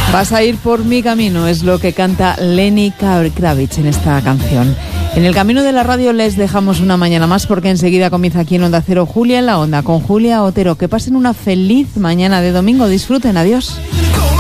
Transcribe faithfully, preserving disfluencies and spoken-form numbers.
Vas a ir por mi camino, es lo que canta Lenny Kravitz en esta canción. En el camino de la radio les dejamos una mañana más porque enseguida comienza aquí en Onda Cero Julia en la Onda con Julia Otero. Que pasen una feliz mañana de domingo, disfruten, adiós.